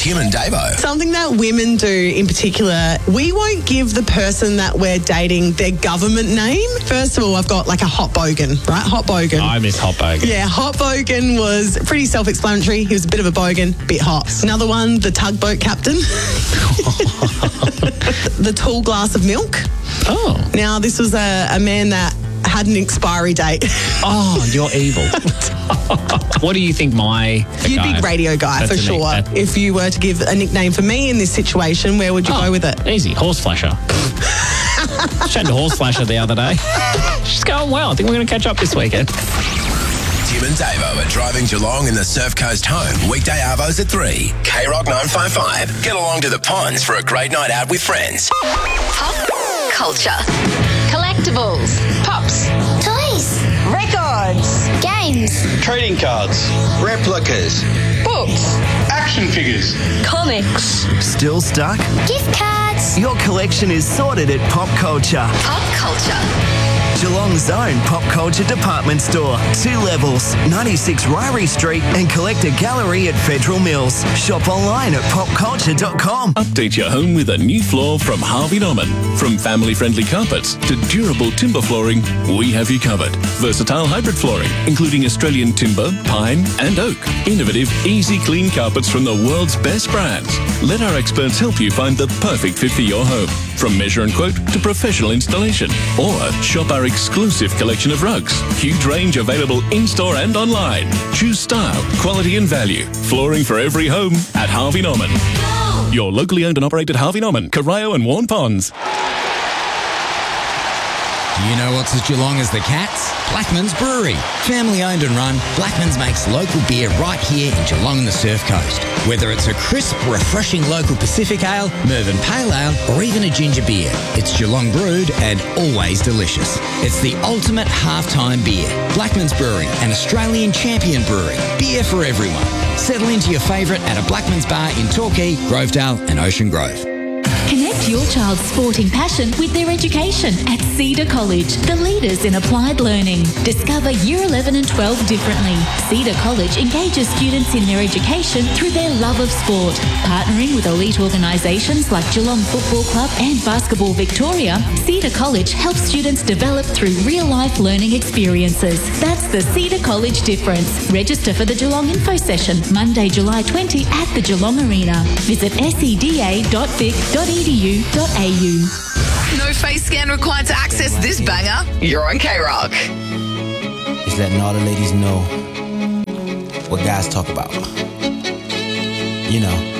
Tim and Davo. Something that women do in particular, we won't give the person that we're dating their government name. First of all, I've got like a hot bogan, right? Hot bogan. I miss hot bogan. Yeah, hot bogan was pretty self-explanatory. He was a bit of a bogan, bit hot. Another one, the tugboat captain. The tall glass of milk. Oh. Now, this was a man that had an expiry date. Oh, you're evil. What do you think You'd be radio guy, for sure. If you were to give a nickname for me in this situation, where would you go with it? Easy. Horse flasher. Chatting to Horse Flasher the other day. She's going well. I think we're going to catch up this weekend. Tim and Davo are driving Geelong in the Surf Coast home. Weekday arvos at 3. K-Rock 955. Get along to the ponds for a great night out with friends. Pop culture. Collectibles. Pops. Toys. Records. Games. Trading cards. Replicas. Books. Action figures. Comics. Still stuck? Gift cards. Your collection is sorted at Pop Culture. Pop culture. Geelong's own pop culture department store. 2 levels, 96 Ryrie Street and Collector Gallery at Federal Mills. Shop online at popculture.com. Update your home with a new floor from Harvey Norman. From family-friendly carpets to durable timber flooring, we have you covered. Versatile hybrid flooring, including Australian timber, pine and oak. Innovative, easy clean carpets from the world's best brands. Let our experts help you find the perfect fit for your home. From measure and quote to professional installation. Or shop our exclusive collection of rugs. Huge range available in-store and online. Choose style, quality and value. Flooring for every home at Harvey Norman. Your locally owned and operated Harvey Norman, Corio and Warn Ponds. Do you know what's as Geelong as the Cats? Blackman's Brewery. Family owned and run, Blackman's makes local beer right here in Geelong and the Surf Coast. Whether it's a crisp, refreshing local Pacific Ale, Mervyn Pale Ale, or even a ginger beer, it's Geelong brewed and always delicious. It's the ultimate halftime beer. Blackman's Brewery, an Australian champion brewery. Beer for everyone. Settle into your favourite at a Blackman's bar in Torquay, Grovedale and Ocean Grove. Connect your child's sporting passion with their education at Cedar College, the leaders in applied learning. Discover Year 11 and 12 differently. Cedar College engages students in their education through their love of sport. Partnering with elite organisations like Geelong Football Club and Basketball Victoria, Cedar College helps students develop through real-life learning experiences. That's the Cedar College difference. Register for the Geelong Info Session, Monday, July 20 at the Geelong Arena. Visit seda.vic.edu.au. No face scan required to access this banger. You're on K-Rock. Just letting all the ladies know what guys talk about. You know.